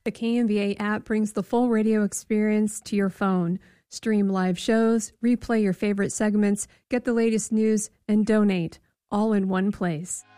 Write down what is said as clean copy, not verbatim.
The KMVA app brings the full radio experience to your phone. Stream live shows, replay your favorite segments, get the latest news, and donate, all in one place.